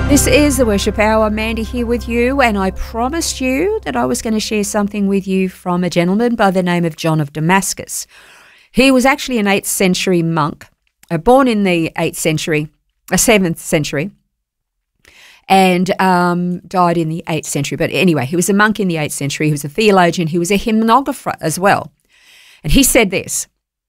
This is the Worship Hour. Mandy here with you, and I promised you that I was going to share something with you from a gentleman by the name of John of Damascus. He was actually an 8th century monk, born in the 7th century, and died in the 8th century. But anyway, he was a monk in the 8th century. He was a theologian. He was a hymnographer as well. And he said this: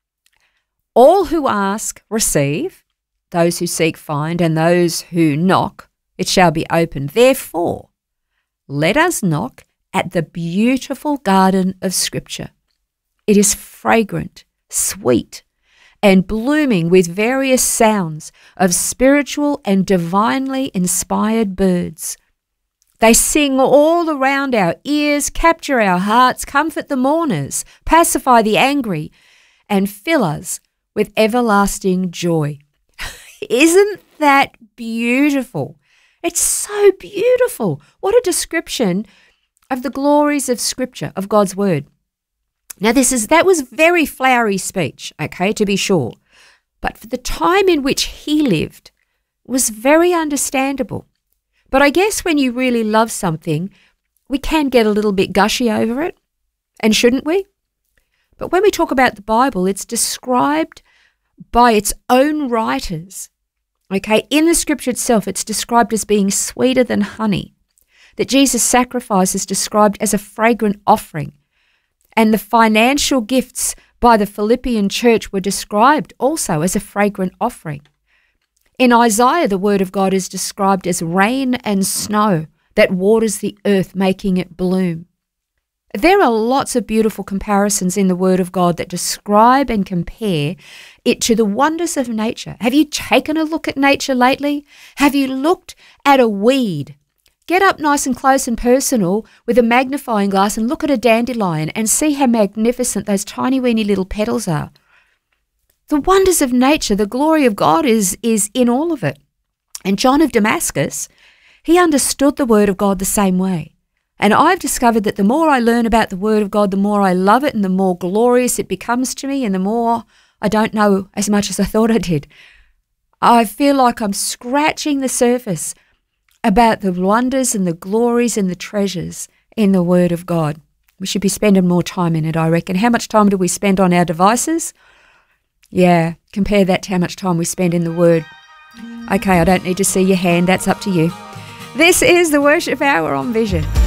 "All who ask receive, those who seek find, and those who knock, it shall be opened. Therefore, let us knock at the beautiful garden of Scripture. It is fragrant, sweet, and blooming with various sounds of spiritual and divinely inspired birds. They sing all around our ears, capture our hearts, comfort the mourners, pacify the angry, and fill us with everlasting joy." Isn't that beautiful? It's so beautiful. What a description of the glories of Scripture, of God's Word. Now, that was very flowery speech, okay, to be sure. But for the time in which he lived, it was very understandable. But I guess when you really love something, we can get a little bit gushy over it, and shouldn't we? But when we talk about the Bible, it's described by its own writers. Okay, in the Scripture itself, it's described as being sweeter than honey, that Jesus' sacrifice is described as a fragrant offering, and the financial gifts by the Philippian church were described also as a fragrant offering. In Isaiah, the Word of God is described as rain and snow that waters the earth, making it bloom. There are lots of beautiful comparisons in the Word of God that describe and compare it to the wonders of nature. Have you taken a look at nature lately? Have you looked at a weed? Get up nice and close and personal with a magnifying glass and look at a dandelion and see how magnificent those tiny weeny little petals are. The wonders of nature, the glory of God is in all of it. And John of Damascus, he understood the Word of God the same way. And I've discovered that the more I learn about the Word of God, the more I love it and the more glorious it becomes to me, and the more I don't know as much as I thought I did. I feel like I'm scratching the surface about the wonders and the glories and the treasures in the Word of God. We should be spending more time in it, I reckon. How much time do we spend on our devices? Yeah, compare that to how much time we spend in the Word. Okay, I don't need to see your hand. That's up to you. This is the Worship Hour on Vision.